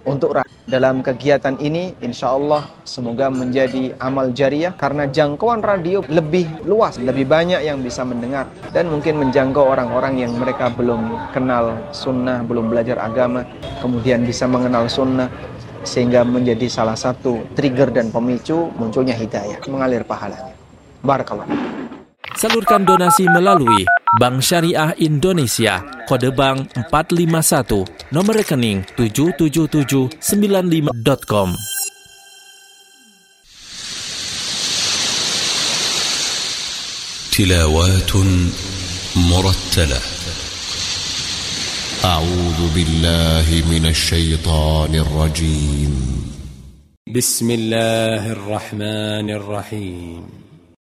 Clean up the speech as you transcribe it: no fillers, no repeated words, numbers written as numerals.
untuk rakyat. Dalam kegiatan ini insya Allah semoga menjadi amal jariah, karena jangkauan radio lebih luas, lebih banyak yang bisa mendengar, dan mungkin menjangkau orang-orang yang mereka belum kenal sunnah, belum belajar agama, kemudian bisa mengenal sunnah, sehingga menjadi salah satu trigger dan pemicu munculnya hidayah, mengalir pahalanya. Barakallah. Salurkan donasi melalui Bank Syariah Indonesia, kode bank 451, nomor rekening 77795.com. تلاوات مرتلة. أعوذ بالله من الشيطان الرجيم. بسم الله الرحمن الرحيم.